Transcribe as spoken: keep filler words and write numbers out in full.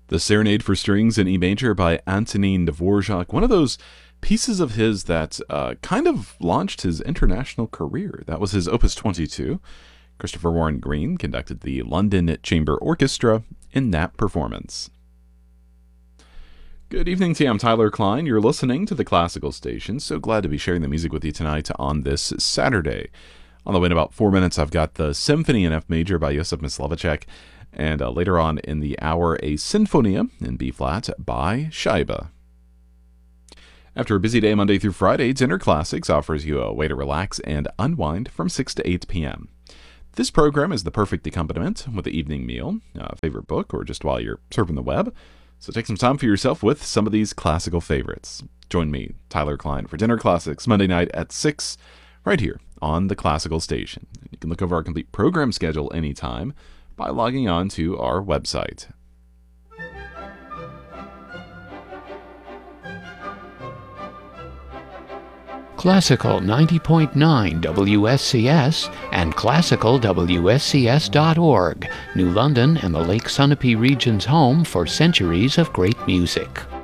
The Serenade for Strings in E Major by Antonin Dvorak, one of those pieces of his that uh, kind of launched his international career. That was his Opus twenty-two. Christopher Warren Green conducted the London Chamber Orchestra in that performance. Good evening to you. I'm Tyler Klein. You're listening to the Classical Station. So glad to be sharing the music with you tonight on this Saturday. On the way in about four minutes, I've got the Symphony in F Major by Josef Myslivacek, and uh, later on in the hour, a Sinfonia in B-flat by Scheibe. After a busy day Monday through Friday, Dinner Classics offers you a way to relax and unwind from six to eight p.m. This program is the perfect accompaniment with the evening meal, a favorite book, or just while you're surfing the web. So take some time for yourself with some of these classical favorites. Join me, Tyler Klein, for Dinner Classics Monday night at six, right here on the Classical Station. You can look over our complete program schedule anytime by logging on to our website. Classical ninety point nine W S C S and classical W S C S dot org, New London and the Lake Sunapee region's home for centuries of great music.